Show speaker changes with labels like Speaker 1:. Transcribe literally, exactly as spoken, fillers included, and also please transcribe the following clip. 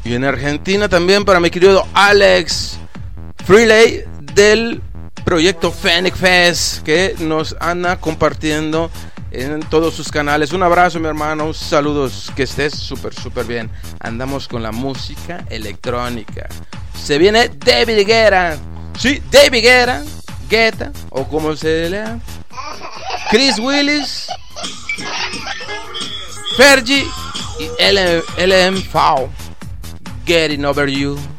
Speaker 1: Y en Argentina también para mi querido Alex Freeley del proyecto Fenix Fest, que nos anda compartiendo en todos sus canales. Un abrazo, mi hermano, saludos, que estés súper súper bien. Andamos con la música electrónica. Se viene David Guetta. Sí, David Guetta, Guetta, o como se lea, Chris Willis, Fergie y L M F A O, Getting Over You.